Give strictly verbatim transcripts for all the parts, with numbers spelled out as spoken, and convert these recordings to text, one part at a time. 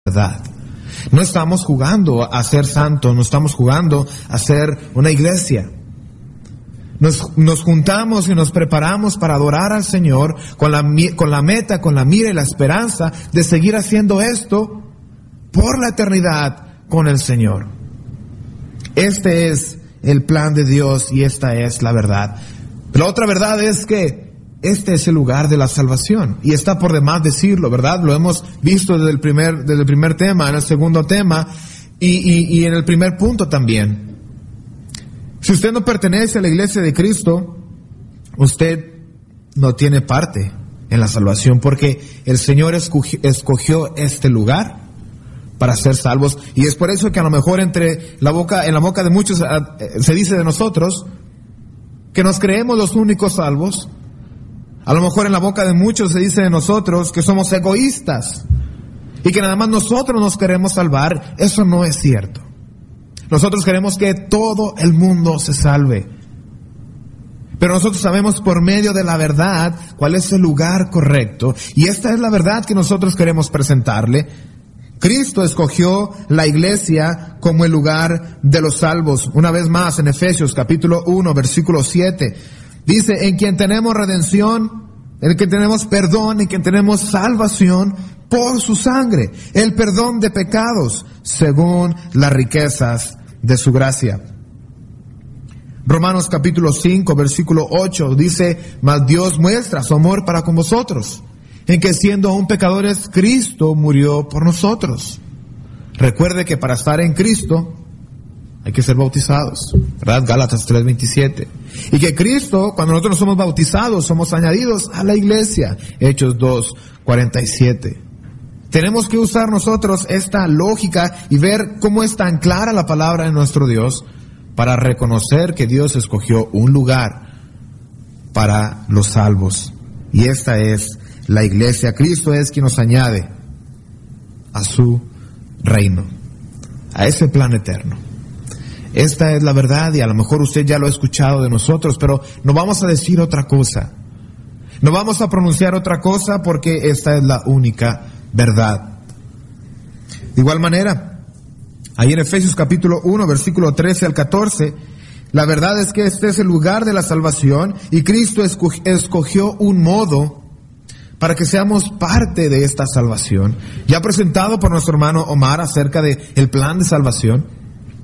verdad. No estamos jugando a ser santos, no estamos jugando a ser una iglesia. Nos, nos juntamos y nos preparamos para adorar al Señor con la, con la meta, con la mira y la esperanza de seguir haciendo esto por la eternidad con el Señor. Este es el plan de Dios y esta es la verdad. La otra verdad es que este es el lugar de la salvación y está por demás decirlo, ¿verdad? Lo hemos visto desde el primer, desde el primer tema, en el segundo tema y, y, y en el primer punto también. Si usted no pertenece a la iglesia de Cristo, usted no tiene parte en la salvación porque el Señor escogió, escogió este lugar para ser salvos y es por eso que a lo mejor entre la boca, en la boca de muchos se dice de nosotros que nos creemos los únicos salvos. A lo mejor en la boca de muchos se dice de nosotros que somos egoístas y que nada más nosotros nos queremos salvar. Eso no es cierto. Nosotros queremos que todo el mundo se salve. Pero nosotros sabemos por medio de la verdad cuál es el lugar correcto. Y esta es la verdad que nosotros queremos presentarle. Cristo escogió la iglesia como el lugar de los salvos. Una vez más en Efesios capítulo uno, versículo siete. Dice, en quien tenemos redención, en quien tenemos perdón, en quien tenemos salvación por su sangre. El perdón de pecados según las riquezas de su gracia. Romanos capítulo cinco, versículo ocho dice, mas Dios muestra su amor para con vosotros, en que siendo aún pecadores, Cristo murió por nosotros. Recuerde que para estar en Cristo hay que ser bautizados, ¿verdad? Gálatas tres veintisiete. Y que Cristo, cuando nosotros somos bautizados, somos añadidos a la iglesia. Hechos dos cuarenta y siete. Tenemos que usar nosotros esta lógica y ver cómo es tan clara la palabra de nuestro Dios para reconocer que Dios escogió un lugar para los salvos. Y esta es la iglesia. Cristo es quien nos añade a su reino, a ese plan eterno. Esta es la verdad y a lo mejor usted ya lo ha escuchado de nosotros, pero no vamos a decir otra cosa. No vamos a pronunciar otra cosa porque esta es la única verdad. De igual manera, ahí en Efesios capítulo uno, versículo trece al catorce, la verdad es que este es el lugar de la salvación y Cristo escogió un modo para que seamos parte de esta salvación. Ya presentado por nuestro hermano Omar acerca de el plan de salvación,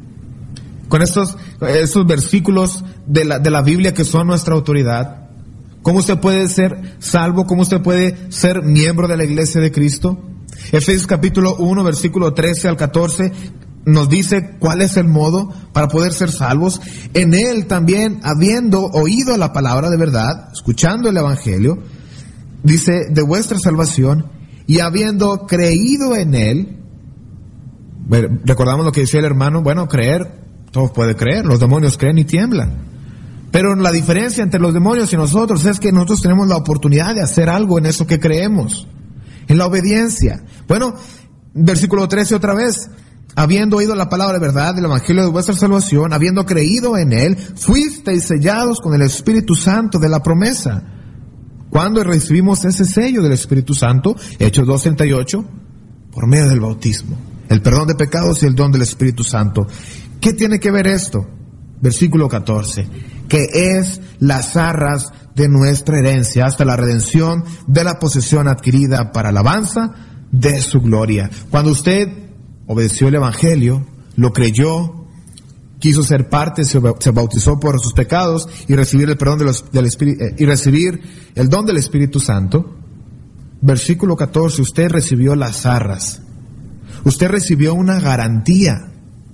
con estos, estos versículos de la, de la Biblia que son nuestra autoridad. ¿Cómo usted puede ser salvo? ¿Cómo usted puede ser miembro de la iglesia de Cristo? Efesios capítulo uno, versículo trece al catorce, nos dice cuál es el modo para poder ser salvos. En él también, habiendo oído la palabra de verdad, escuchando el evangelio, dice, de vuestra salvación, y habiendo creído en él, recordamos lo que decía el hermano, bueno, creer, todos pueden creer, los demonios creen y tiemblan. Pero la diferencia entre los demonios y nosotros es que nosotros tenemos la oportunidad de hacer algo en eso que creemos, en la obediencia. Bueno, versículo trece otra vez, habiendo oído la palabra de verdad del evangelio de vuestra salvación, habiendo creído en él, fuisteis sellados con el Espíritu Santo de la promesa. ¿Cuándo recibimos ese sello del Espíritu Santo? Hechos dos treinta y ocho, por medio del bautismo, el perdón de pecados y el don del Espíritu Santo. ¿Qué tiene que ver esto? Versículo catorce, que es las arras de nuestra herencia hasta la redención de la posesión adquirida para alabanza de su gloria. Cuando usted obedeció el evangelio, lo creyó, quiso ser parte, se, se bautizó por sus pecados y recibir el perdón de los, del Espíritu, eh, y recibir el don del Espíritu Santo. Versículo catorce, usted recibió las arras. Usted recibió una garantía,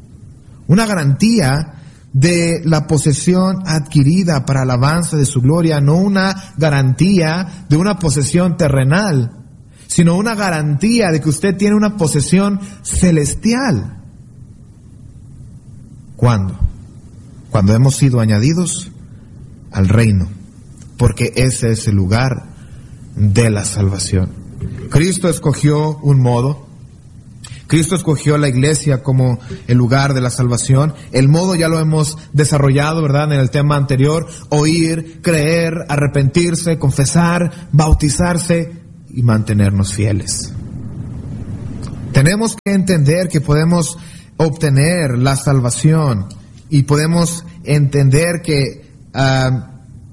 una garantía de la posesión adquirida para alabanza de su gloria, no una garantía de una posesión terrenal, sino una garantía de que usted tiene una posesión celestial. ¿Cuándo? Cuando hemos sido añadidos al reino, porque ese es el lugar de la salvación. Cristo escogió un modo, Cristo escogió la iglesia como el lugar de la salvación. El modo ya lo hemos desarrollado, ¿verdad? En el tema anterior, oír, creer, arrepentirse, confesar, bautizarse y mantenernos fieles. Tenemos que entender que podemos obtener la salvación y podemos entender que uh,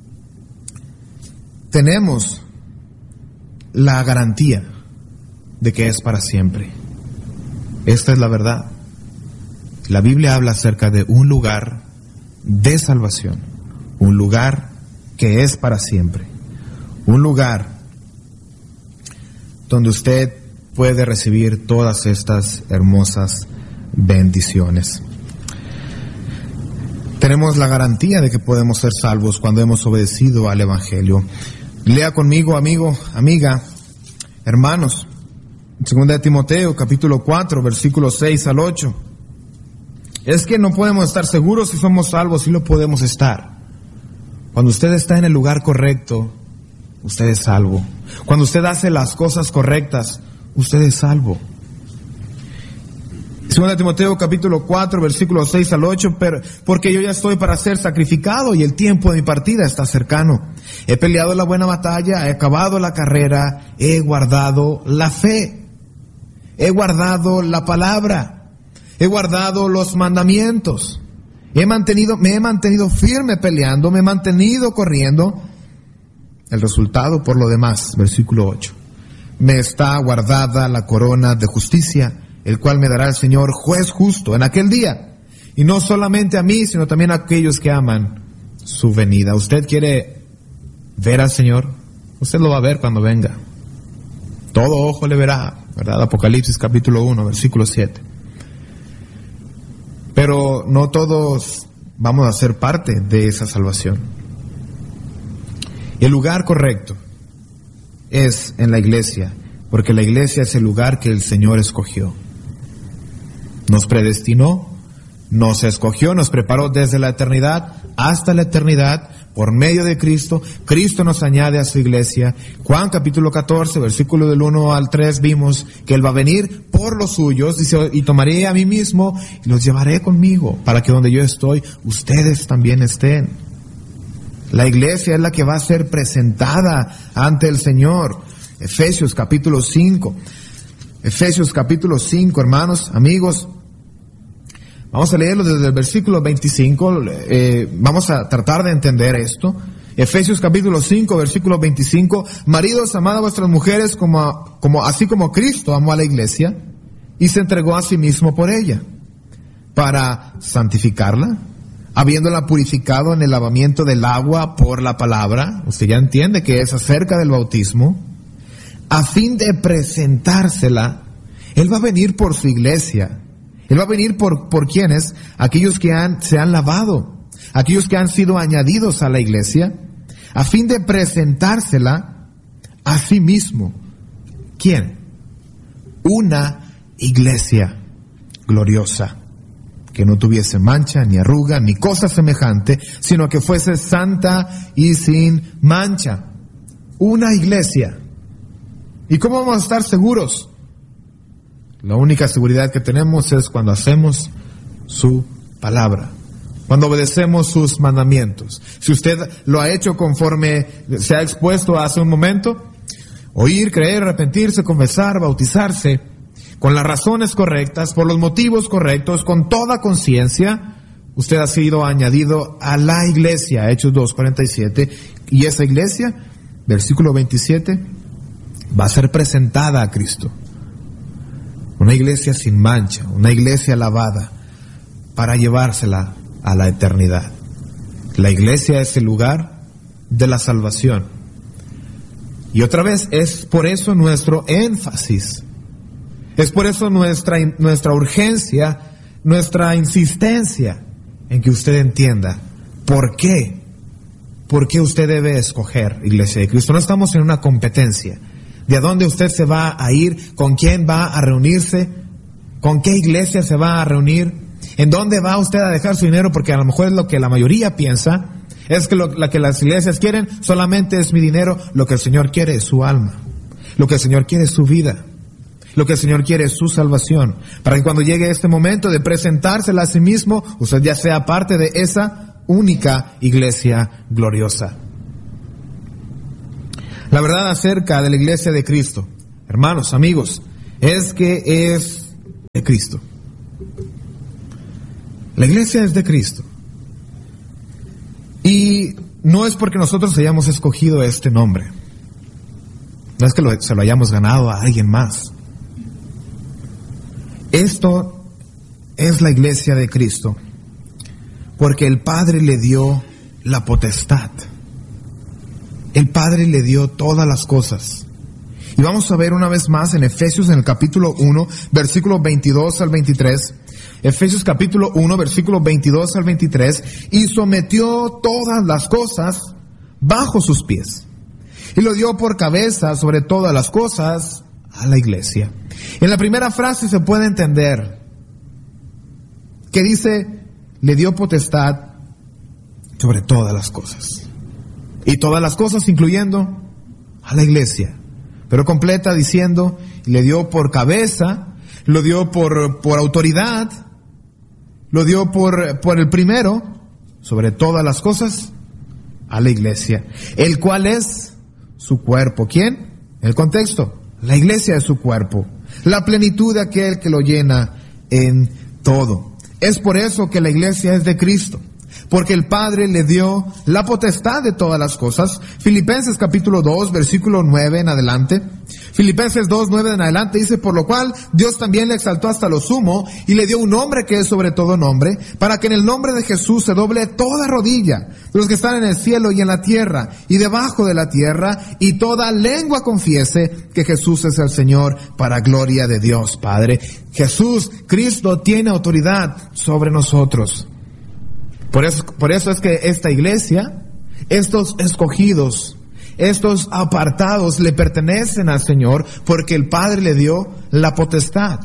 tenemos la garantía de que es para siempre. Esta es la verdad. La Biblia habla acerca de un lugar de salvación, un lugar que es para siempre, un lugar donde usted puede recibir todas estas hermosas bendiciones. Tenemos la garantía de que podemos ser salvos cuando hemos obedecido al Evangelio. Lea conmigo, amigo, amiga, hermanos, segunda de Timoteo, capítulo cuatro, versículos seis al ocho. Es que no podemos estar seguros si somos salvos, si lo podemos estar. Cuando usted está en el lugar correcto, usted es salvo. Cuando usted hace las cosas correctas, usted es salvo. Segunda de Timoteo capítulo cuatro, versículos seis al ocho, pero, porque yo ya estoy para ser sacrificado y el tiempo de mi partida está cercano. He peleado la buena batalla, he acabado la carrera, he guardado la fe, he guardado la palabra, he guardado los mandamientos, he mantenido, me he mantenido firme peleando, me he mantenido corriendo. El resultado, por lo demás, versículo ocho, me está guardada la corona de justicia, el cual me dará el Señor, juez justo, en aquel día. Y no solamente a mí, sino también a aquellos que aman su venida. ¿Usted quiere ver al Señor? Usted lo va a ver cuando venga. Todo ojo le verá, ¿verdad? Apocalipsis capítulo uno, versículo siete. Pero no todos vamos a ser parte de esa salvación. El lugar correcto es en la iglesia, porque la iglesia es el lugar que el Señor escogió. Nos predestinó, nos escogió, nos preparó desde la eternidad hasta la eternidad por medio de Cristo. Cristo nos añade a su iglesia. Juan capítulo catorce, versículo del uno al tres, vimos que Él va a venir por los suyos, dice, y tomaré a mí mismo y los llevaré conmigo, para que donde yo estoy, ustedes también estén. La iglesia es la que va a ser presentada ante el Señor. Efesios capítulo cinco. Efesios capítulo cinco, hermanos, amigos. Vamos a leerlo desde el versículo veinticinco. Eh, vamos a tratar de entender esto. Efesios capítulo cinco, versículo veinticinco. Maridos, amad a vuestras mujeres como, como, así como Cristo amó a la iglesia y se entregó a sí mismo por ella, para santificarla, habiéndola purificado en el lavamiento del agua por la palabra. Usted ya entiende que es acerca del bautismo, a fin de presentársela. Él va a venir por su iglesia. Él va a venir por, por quienes, aquellos que han, se han lavado, aquellos que han sido añadidos a la iglesia, a fin de presentársela a sí mismo. ¿Quién? Una iglesia gloriosa, que no tuviese mancha, ni arruga, ni cosa semejante, sino que fuese santa y sin mancha. Una iglesia. ¿Y cómo vamos a estar seguros? La única seguridad que tenemos es cuando hacemos su palabra, cuando obedecemos sus mandamientos. Si usted lo ha hecho conforme se ha expuesto hace un momento, oír, creer, arrepentirse, confesar, bautizarse, con las razones correctas, por los motivos correctos, con toda conciencia, usted ha sido añadido a la iglesia, Hechos dos cuarenta y siete, y esa iglesia, versículo veintisiete, va a ser presentada a Cristo. Una iglesia sin mancha, una iglesia lavada, para llevársela a la eternidad. La iglesia es el lugar de la salvación. Y otra vez, es por eso nuestro énfasis. Es por eso nuestra, nuestra urgencia, nuestra insistencia en que usted entienda por qué, por qué usted debe escoger Iglesia de Cristo. No estamos en una competencia de a dónde usted se va a ir, con quién va a reunirse, con qué iglesia se va a reunir, en dónde va usted a dejar su dinero, porque a lo mejor es lo que la mayoría piensa, es que lo la que las iglesias quieren solamente es mi dinero. Lo que el Señor quiere es su alma, lo que el Señor quiere es su vida. Lo que el Señor quiere es su salvación, para que cuando llegue este momento de presentársela a sí mismo, usted ya sea parte de esa única iglesia gloriosa. La verdad acerca de la iglesia de Cristo, hermanos, amigos, es que es de Cristo. La iglesia es de Cristo. Y no es porque nosotros hayamos escogido este nombre. No es que lo, se lo hayamos ganado a alguien más. Esto es la iglesia de Cristo, porque el Padre le dio la potestad. El Padre le dio todas las cosas. Y vamos a ver una vez más en Efesios, en el capítulo uno, versículos veintidós al veintitrés. Efesios capítulo uno, versículos veintidós al veintitrés. Y sometió todas las cosas bajo sus pies. Y lo dio por cabeza sobre todas las cosas a la iglesia. En la primera frase se puede entender que dice, le dio potestad sobre todas las cosas. Y todas las cosas incluyendo a la iglesia. Pero completa diciendo, le dio por cabeza, lo dio por, por autoridad, lo dio por, por el primero, sobre todas las cosas, a la iglesia. El cual es su cuerpo. ¿Quién? El contexto. La iglesia es su cuerpo. La plenitud de aquel que lo llena en todo. Es por eso que la iglesia es de Cristo. Porque el Padre le dio la potestad de todas las cosas. Filipenses capítulo dos, versículo nueve en adelante. Filipenses dos, nueve en adelante dice, por lo cual Dios también le exaltó hasta lo sumo y le dio un nombre que es sobre todo nombre, para que en el nombre de Jesús se doble toda rodilla de los que están en el cielo y en la tierra y debajo de la tierra, y toda lengua confiese que Jesús es el Señor, para gloria de Dios Padre. Jesús, Cristo, tiene autoridad sobre nosotros. Por eso, por eso es que esta iglesia, estos escogidos, estos apartados le pertenecen al Señor, porque el Padre le dio la potestad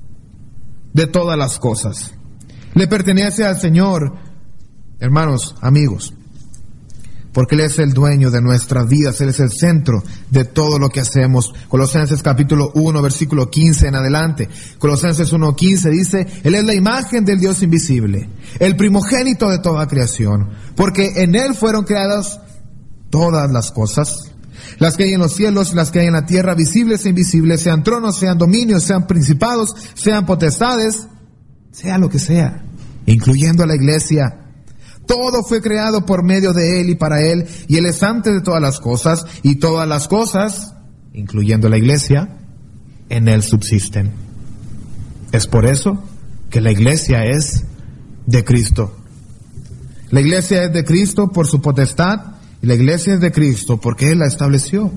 de todas las cosas. Le pertenece al Señor, hermanos, amigos, porque Él es el dueño de nuestras vidas, Él es el centro de todo lo que hacemos. Colosenses capítulo uno, versículo quince en adelante. Colosenses uno, quince dice, Él es la imagen del Dios invisible, el primogénito de toda creación, porque en Él fueron creadas todas las cosas, las que hay en los cielos, las que hay en la tierra, visibles e invisibles, sean tronos, sean dominios, sean principados, sean potestades, sea lo que sea, incluyendo a la iglesia. Todo fue creado por medio de Él y para Él, y Él es antes de todas las cosas, y todas las cosas, incluyendo la iglesia, en Él subsisten. Es por eso que la iglesia es de Cristo. La iglesia es de Cristo por su potestad, y la iglesia es de Cristo porque Él la estableció.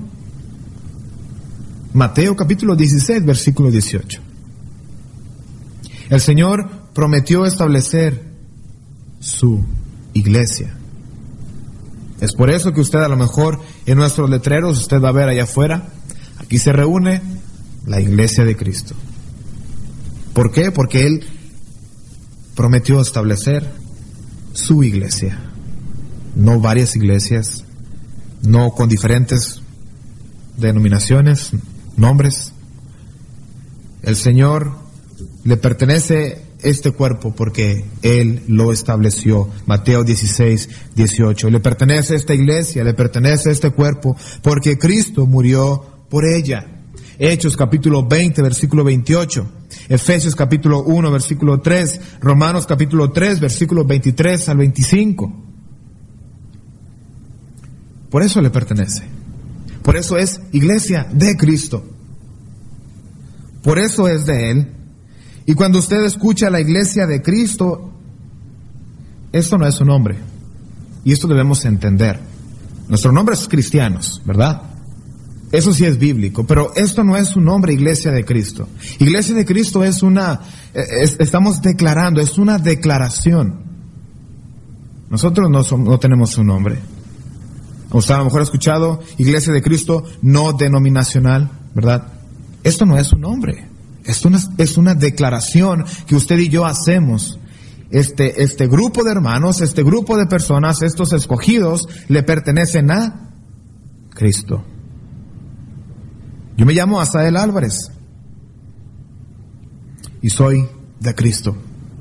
Mateo capítulo dieciséis, versículo dieciocho. El Señor prometió establecer su iglesia. Es por eso que usted, a lo mejor en nuestros letreros, usted va a ver allá afuera, aquí se reúne la iglesia de Cristo. ¿Por qué? Porque Él prometió establecer su iglesia. No varias iglesias, no con diferentes denominaciones, nombres. El Señor le pertenece este cuerpo porque Él lo estableció. Mateo dieciséis, dieciocho. Le pertenece esta iglesia, le pertenece este cuerpo porque Cristo murió por ella. Hechos capítulo veinte, versículo veintiocho. Efesios capítulo uno, versículo tres. Romanos capítulo tres, versículos veintitrés al veinticinco. Por eso le pertenece. Por eso es iglesia de Cristo. Por eso es de Él. Y cuando usted escucha la iglesia de Cristo, esto no es su nombre. Y esto debemos entender. Nuestro nombre es cristianos, ¿verdad? Eso sí es bíblico, pero esto no es su nombre, iglesia de Cristo. Iglesia de Cristo es una, es, estamos declarando, es una declaración. Nosotros no, somos, no tenemos su nombre. Usted a lo mejor ha escuchado iglesia de Cristo no denominacional, ¿verdad? Esto no es su nombre. Es una, es una declaración que usted y yo hacemos. Este, este grupo de hermanos, este grupo de personas, estos escogidos, le pertenecen a Cristo. Yo me llamo Asael Álvarez y soy de Cristo.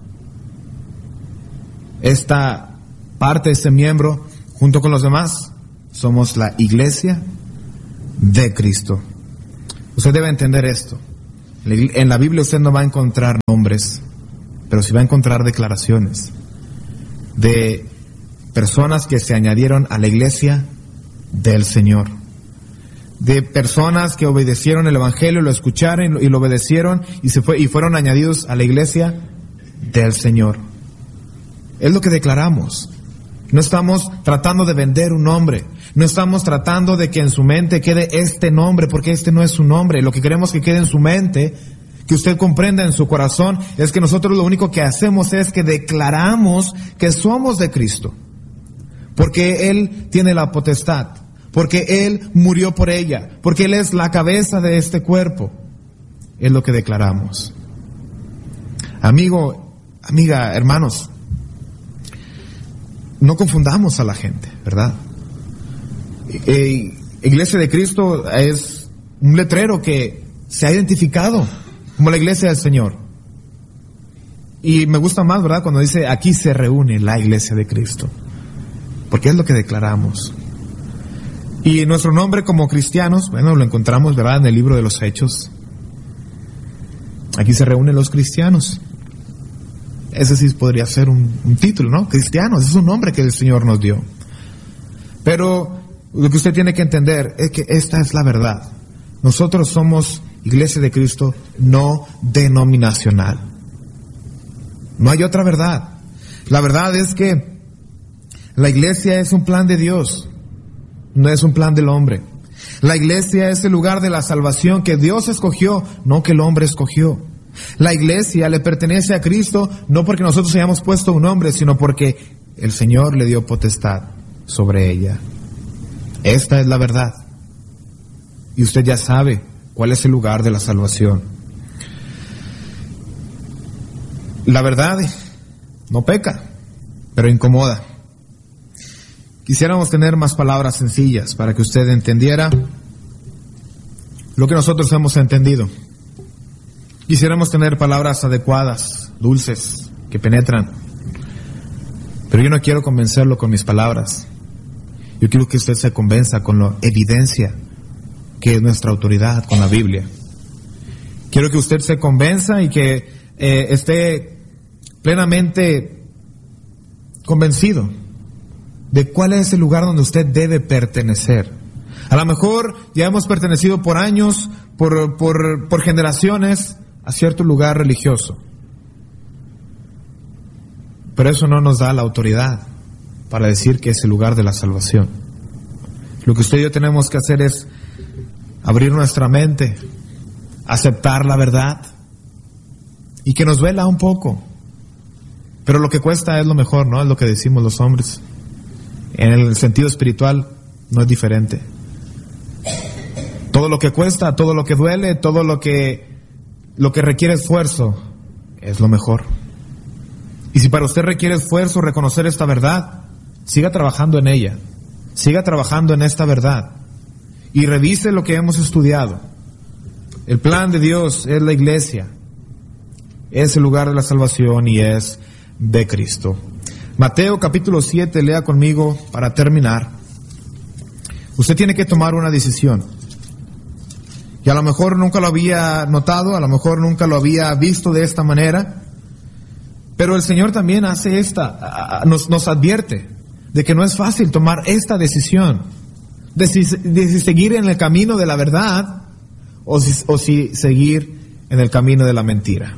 Esta parte, este miembro, junto con los demás, somos la iglesia de Cristo. Usted debe entender esto. En la Biblia usted no va a encontrar nombres, pero sí va a encontrar declaraciones de personas que se añadieron a la iglesia del Señor, de personas que obedecieron el Evangelio, lo escucharon y lo obedecieron y se fue y fueron añadidos a la iglesia del Señor. Es lo que declaramos. No estamos tratando de vender un nombre, no estamos tratando de que en su mente quede este nombre, porque este no es su nombre. Lo que queremos que quede en su mente, que usted comprenda en su corazón, es que nosotros lo único que hacemos es que declaramos que somos de Cristo, porque Él tiene la potestad, porque Él murió por ella, porque Él es la cabeza de este cuerpo. Es lo que declaramos. Amigo, amiga, hermanos, no confundamos a la gente, ¿verdad? Eh, Iglesia de Cristo es un letrero que se ha identificado como la iglesia del Señor. Y me gusta más, ¿verdad?, cuando dice aquí se reúne la iglesia de Cristo, porque es lo que declaramos. Y nuestro nombre como cristianos, bueno, lo encontramos, ¿verdad?, en el libro de los Hechos. Aquí se reúnen los cristianos. Ese sí podría ser un, un título, ¿no? Cristianos, es un nombre que el Señor nos dio. Pero lo que usted tiene que entender es que esta es la verdad. Nosotros somos Iglesia de Cristo no denominacional. No hay otra verdad. La verdad es que la iglesia es un plan de Dios, no es un plan del hombre. La iglesia es el lugar de la salvación que Dios escogió, no que el hombre escogió. La iglesia le pertenece a Cristo no porque nosotros hayamos puesto un nombre, sino porque el Señor le dio potestad sobre ella. Esta es la verdad. Y usted ya sabe cuál es el lugar de la salvación. La verdad no peca, pero incomoda. Quisiéramos tener más palabras sencillas para que usted entendiera lo que nosotros hemos entendido. Quisiéramos tener palabras adecuadas, dulces, que penetran. Pero yo no quiero convencerlo con mis palabras. Yo quiero que usted se convenza con la evidencia que es nuestra autoridad, con la Biblia. Quiero que usted se convenza y que eh, esté plenamente convencido de cuál es el lugar donde usted debe pertenecer. A lo mejor ya hemos pertenecido por años, por, por, por generaciones, a cierto lugar religioso. Pero eso no nos da la autoridad para decir que es el lugar de la salvación. Lo que usted y yo tenemos que hacer es abrir nuestra mente, aceptar la verdad y que nos duela un poco. Pero lo que cuesta es lo mejor, ¿no? Es lo que decimos los hombres. En el sentido espiritual no es diferente. Todo lo que cuesta, todo lo que duele, todo lo que lo que requiere esfuerzo es lo mejor. Y si para usted requiere esfuerzo reconocer esta verdad, siga trabajando en ella, siga trabajando en esta verdad y revise lo que hemos estudiado. El plan de Dios es la iglesia, es el lugar de la salvación y es de Cristo. Mateo capítulo siete, lea conmigo para terminar. Usted tiene que tomar una decisión. Y a lo mejor nunca lo había notado, a lo mejor nunca lo había visto de esta manera, pero el Señor también hace esta, nos, nos advierte de que no es fácil tomar esta decisión, de si, de si seguir en el camino de la verdad o si, o si seguir en el camino de la mentira.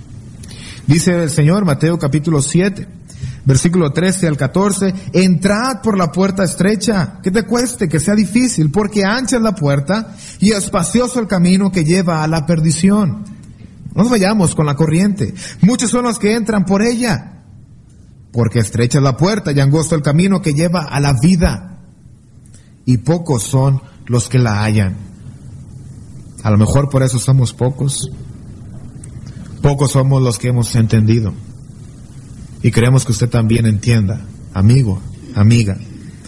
Dice el Señor, Mateo capítulo siete, versículo trece al catorce, entrad por la puerta estrecha, que te cueste, que sea difícil, porque ancha es la puerta y espacioso el camino que lleva a la perdición. No nos vayamos con la corriente. Muchos son los que entran por ella, porque estrecha es la puerta y angosto el camino que lleva a la vida, y pocos son los que la hallan. A lo mejor por eso somos pocos. Pocos somos los que hemos entendido. Y queremos que usted también entienda, amigo, amiga,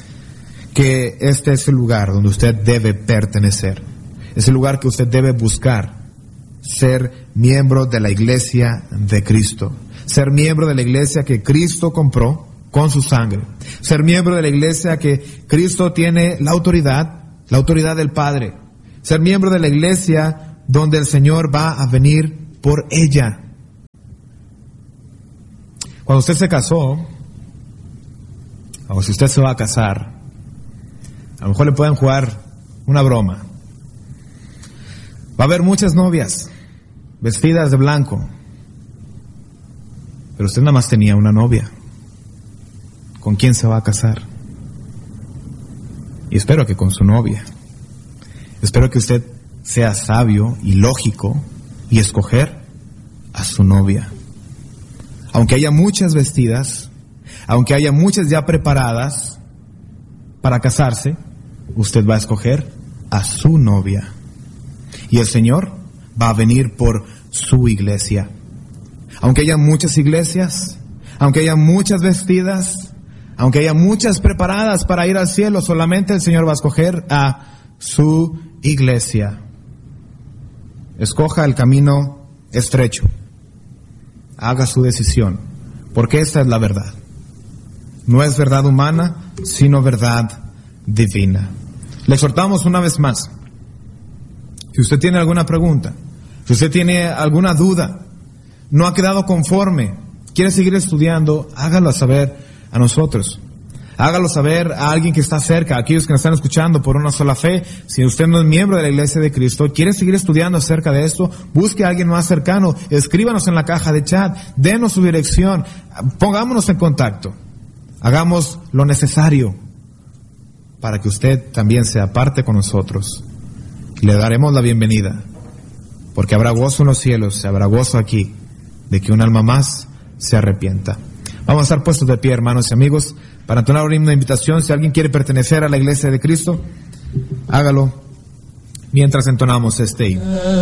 que este es el lugar donde usted debe pertenecer. Es el lugar que usted debe buscar, ser miembro de la iglesia de Cristo. Ser miembro de la iglesia que Cristo compró con su sangre. Ser miembro de la iglesia que Cristo tiene la autoridad, la autoridad del Padre. Ser miembro de la iglesia donde el Señor va a venir por ella. Cuando usted se casó, o si usted se va a casar, a lo mejor le pueden jugar una broma. Va a haber muchas novias vestidas de blanco, pero usted nada más tenía una novia. ¿Con quién se va a casar? Y espero que con su novia. Espero que usted sea sabio y lógico y escoger a su novia. Aunque haya muchas vestidas, aunque haya muchas ya preparadas para casarse, usted va a escoger a su novia. Y el Señor va a venir por su iglesia. Aunque haya muchas iglesias, aunque haya muchas vestidas, aunque haya muchas preparadas para ir al cielo, solamente el Señor va a escoger a su iglesia. Escoja el camino estrecho. Haga su decisión, porque esta es la verdad. No es verdad humana, sino verdad divina. Le exhortamos una vez más. Si usted tiene alguna pregunta, si usted tiene alguna duda, no ha quedado conforme, quiere seguir estudiando, hágalo saber a nosotros. Hágalo saber a alguien que está cerca, a aquellos que nos están escuchando por una sola fe. Si usted no es miembro de la Iglesia de Cristo, quiere seguir estudiando acerca de esto, busque a alguien más cercano, escríbanos en la caja de chat, denos su dirección, pongámonos en contacto. Hagamos lo necesario para que usted también sea parte con nosotros. Le daremos la bienvenida, porque habrá gozo en los cielos, habrá gozo aquí, de que un alma más se arrepienta. Vamos a estar puestos de pie, hermanos y amigos, para entonar un himno de invitación. Si alguien quiere pertenecer a la Iglesia de Cristo, hágalo mientras entonamos este himno.